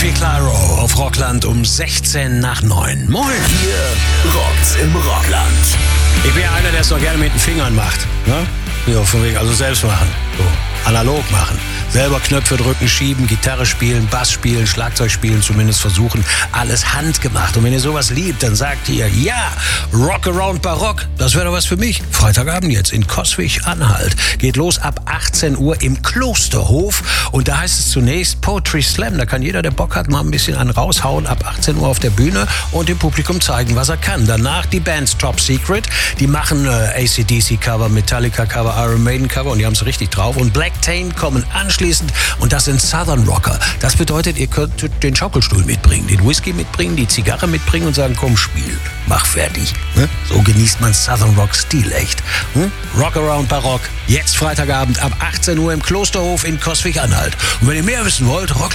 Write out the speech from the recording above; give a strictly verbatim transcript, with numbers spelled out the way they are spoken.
Sophie Claro auf Rockland um sechzehn nach neun. Moin! Hier rockt's im Rockland. Ich bin ja einer, der es doch gerne mit den Fingern macht. Ne? Ja, von wegen, also selbst machen. So, analog machen. Selber Knöpfe drücken, schieben, Gitarre spielen, Bass spielen, Schlagzeug spielen, zumindest versuchen. Alles handgemacht. Und wenn ihr sowas liebt, dann sagt ihr, ja, Rock Around Barock, das wäre doch was für mich. Freitagabend jetzt in Coswig-Anhalt. Geht los ab achtzehn Uhr im Klosterhof. Und da heißt es zunächst Poetry Slam. Da kann jeder, der Bock hat, mal ein bisschen einen raushauen. Ab achtzehn Uhr auf der Bühne und dem Publikum zeigen, was er kann. Danach die Bands Top Secret. Die machen äh, A C D C-Cover, Metallica-Cover, Iron Maiden-Cover und die haben es richtig drauf. Und Black Tain kommen anschließend und das sind Southern Rocker. Das bedeutet, ihr könnt den Schaukelstuhl mitbringen, den Whisky mitbringen, die Zigarre mitbringen und sagen, komm, spiel, mach fertig. Ne? So genießt man Southern Rock stilecht. Hm? Rock Around Barock, jetzt Freitagabend ab achtzehn Uhr im Klosterhof in Coswig-Anhalt. Und wenn ihr mehr wissen wollt, Rock